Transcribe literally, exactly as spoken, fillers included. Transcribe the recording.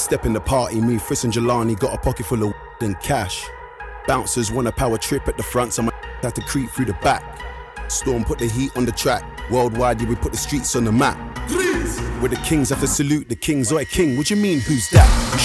Step in the party, me, Friss and Jelani, got a pocket full of and cash. Bouncers want a power trip at the front, so my had to creep through the back. Storm put the heat on the track. Worldwide, yeah, we put the streets on the map. Where the kings have to salute the kings. Oi, king, what do you mean, who's that?